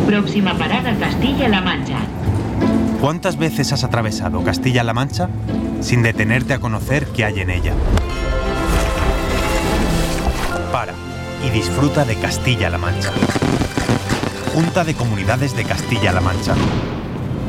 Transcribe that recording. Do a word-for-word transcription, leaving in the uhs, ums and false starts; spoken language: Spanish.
Próxima parada, Castilla-La Mancha. ¿Cuántas veces has atravesado Castilla-La Mancha sin detenerte a conocer qué hay en ella? Para y disfruta de Castilla-La Mancha. Junta de Comunidades de Castilla-La Mancha.